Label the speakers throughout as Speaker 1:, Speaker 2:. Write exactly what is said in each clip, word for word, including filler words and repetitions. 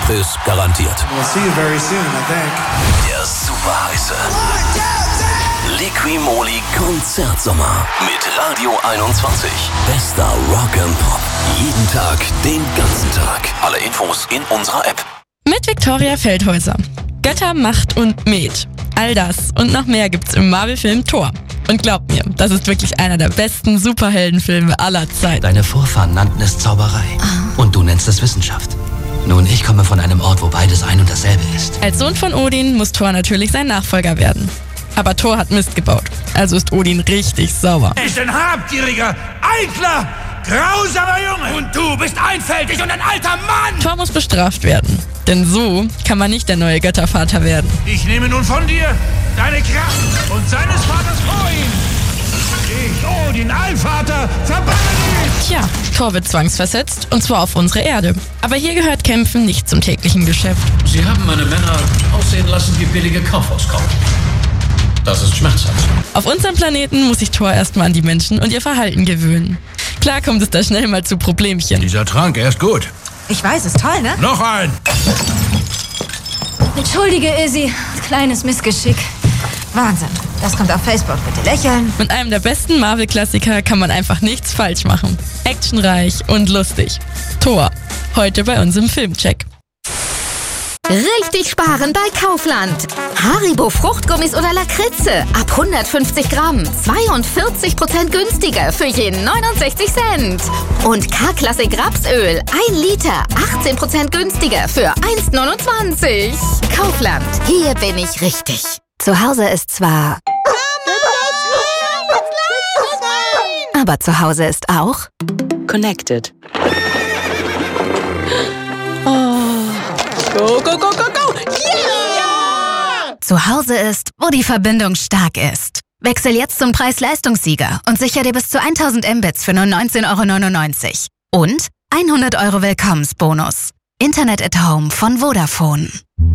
Speaker 1: ist garantiert.
Speaker 2: We'll see you very soon, I think.
Speaker 1: Der super heiße Liqui-Moly Konzertsommer mit Radio einundzwanzig. Bester Rock and Pop. Jeden Tag, den ganzen Tag. Alle Infos in unserer App.
Speaker 3: Mit Viktoria Feldhäuser. Götter, Macht und Met. All das und noch mehr gibt's im Marvel-Film Thor. Und glaubt mir, das ist wirklich einer der besten Superheldenfilme aller Zeiten.
Speaker 4: Deine Vorfahren nannten es Zauberei.
Speaker 3: Ah.
Speaker 4: Und du nennst es Wissenschaft. Nun, ich komme von einem Ort, wo beides ein und dasselbe ist.
Speaker 3: Als Sohn von Odin muss Thor natürlich sein Nachfolger werden. Aber Thor hat Mist gebaut. Also ist Odin richtig sauer.
Speaker 5: Er ist ein habgieriger, eitler, grausamer Junge. Und du bist einfältig und ein alter Mann.
Speaker 3: Thor muss bestraft werden. Denn so kann man nicht der neue Göttervater werden.
Speaker 5: Ich nehme nun von dir deine Kraft und seines Vaters vor ihm. Ich, Odin, Allvater, verbanne dich.
Speaker 3: Tja, Thor wird zwangsversetzt, und zwar auf unsere Erde. Aber hier gehört Kämpfen nicht zum täglichen Geschäft.
Speaker 6: Sie haben meine Männer aussehen lassen wie billige Kaufhauskauen. Das ist schmerzhaft.
Speaker 3: Auf unserem Planeten muss sich Thor erstmal an die Menschen und ihr Verhalten gewöhnen. Klar kommt es da schnell mal zu Problemchen.
Speaker 5: Dieser Trank, er ist gut.
Speaker 7: Ich weiß, ist toll, ne?
Speaker 5: Noch ein.
Speaker 7: Entschuldige, Izzy. Kleines Missgeschick. Wahnsinn. Das kommt auf Facebook. Bitte lächeln.
Speaker 3: Mit einem der besten Marvel-Klassiker kann man einfach nichts falsch machen. Actionreich und lustig. Thor. Heute bei uns im Filmcheck.
Speaker 8: Richtig sparen bei Kaufland. Haribo Fruchtgummis oder Lakritze ab hundertfünfzig Gramm. zweiundvierzig Prozent günstiger für jeden neunundsechzig Cent. Und K-Klassik Rapsöl ein Liter. achtzehn Prozent günstiger für eins neunundzwanzig. Kaufland. Hier bin ich richtig. Zu Hause ist zwar... Aber zu Hause ist auch...
Speaker 9: Connected.
Speaker 8: Go, go, go, go, go! Yeah! Zu Hause ist, wo die Verbindung stark ist. Wechsel jetzt zum Preis-Leistungssieger und sichere dir bis zu tausend Mbits für nur neunzehn Euro neunundneunzig. Und hundert Euro Willkommensbonus. Internet at Home von Vodafone.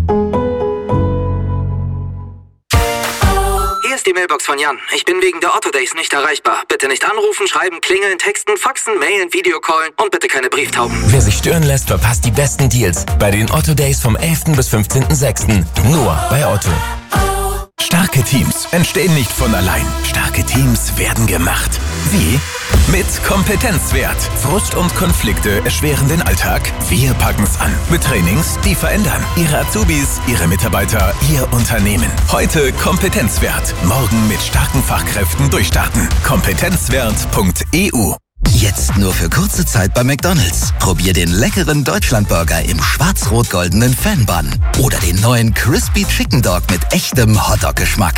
Speaker 4: Hier ist die Mailbox von Jan. Ich bin wegen der Otto Days nicht erreichbar. Bitte nicht anrufen, schreiben, klingeln, texten, faxen, mailen, Videocallen und bitte keine Brieftauben.
Speaker 1: Wer sich stören lässt, verpasst die besten Deals bei den Otto Days vom elften bis fünfzehnten sechsten Nur bei Otto. Starke Teams entstehen nicht von allein. Starke Teams werden gemacht. Wie? Mit Kompetenzwert. Frust und Konflikte erschweren den Alltag. Wir packen's an. Mit Trainings, die verändern. Ihre Azubis, Ihre Mitarbeiter, Ihr Unternehmen. Heute Kompetenzwert. Morgen mit starken Fachkräften durchstarten. Kompetenzwert punkt e u.
Speaker 10: Jetzt nur für kurze Zeit bei McDonald's. Probier den leckeren Deutschlandburger im schwarz-rot-goldenen Fan-Bun. Oder den neuen Crispy Chicken Dog mit echtem Hotdog-Geschmack.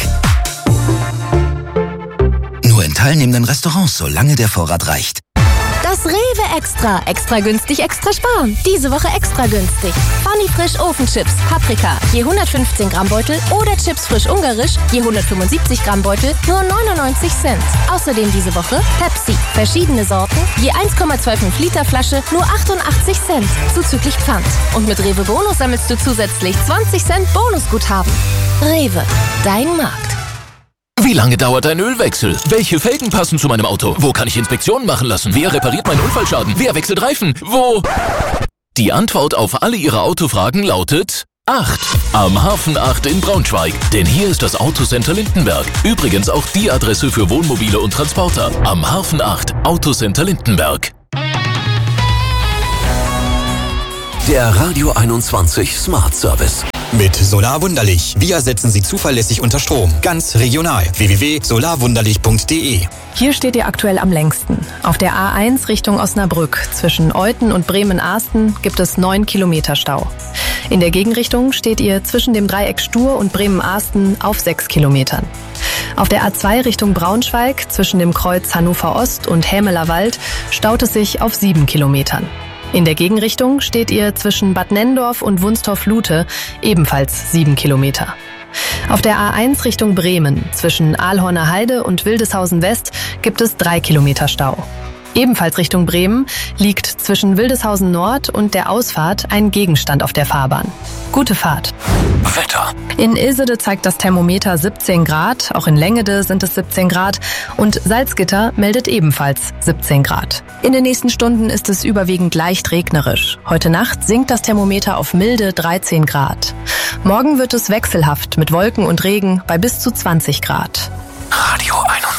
Speaker 10: Nur in teilnehmenden Restaurants, solange der Vorrat reicht.
Speaker 8: Das Rewe Extra. Extra günstig, extra sparen. Diese Woche extra günstig. Funny Frisch Ofenchips, Paprika, je hundertfünfzehn Gramm Beutel oder Chips frisch ungarisch, je hundertfünfundsiebzig Gramm Beutel, nur neunundneunzig Cent. Außerdem diese Woche Pepsi, verschiedene Sorten, je eins Komma fünfundzwanzig Liter Flasche, nur achtundachtzig Cent, zuzüglich Pfand. Und mit Rewe Bonus sammelst du zusätzlich zwanzig Cent Bonusguthaben. Rewe, dein Markt.
Speaker 1: Wie lange dauert ein Ölwechsel? Welche Felgen passen zu meinem Auto? Wo kann ich Inspektionen machen lassen? Wer repariert meinen Unfallschaden? Wer wechselt Reifen? Wo? Die Antwort auf alle Ihre Autofragen lautet acht. Am Hafen acht in Braunschweig. Denn hier ist das Autocenter Lindenberg. Übrigens auch die Adresse für Wohnmobile und Transporter. Am Hafen acht, Autocenter Lindenberg. Der Radio einundzwanzig Smart Service.
Speaker 11: Mit Solar Wunderlich. Wir setzen Sie zuverlässig unter Strom. Ganz regional. w w w punkt solar wunderlich punkt d e.
Speaker 12: Hier steht ihr aktuell am längsten. Auf der A eins Richtung Osnabrück. Zwischen Euthen und Bremen-Arsten gibt es neun Kilometer Stau. In der Gegenrichtung steht ihr zwischen dem Dreieck Stur und Bremen-Arsten auf sechs Kilometern. Auf der A zwei Richtung Braunschweig zwischen dem Kreuz Hannover Ost und Hämeler Wald staut es sich auf sieben Kilometern. In der Gegenrichtung steht ihr zwischen Bad Nenndorf und Wunstorf-Lute ebenfalls sieben Kilometer. Auf der A eins Richtung Bremen zwischen Aalhorner Heide und Wildeshausen West gibt es drei Kilometer Stau. Ebenfalls Richtung Bremen liegt zwischen Wildeshausen Nord und der Ausfahrt ein Gegenstand auf der Fahrbahn. Gute Fahrt.
Speaker 1: Wetter.
Speaker 12: In Ilsede zeigt das Thermometer siebzehn Grad, auch in Längede sind es siebzehn Grad und Salzgitter meldet ebenfalls siebzehn Grad. In den nächsten Stunden ist es überwiegend leicht regnerisch. Heute Nacht sinkt das Thermometer auf milde dreizehn Grad. Morgen wird es wechselhaft mit Wolken und Regen bei bis zu zwanzig Grad.
Speaker 1: Radio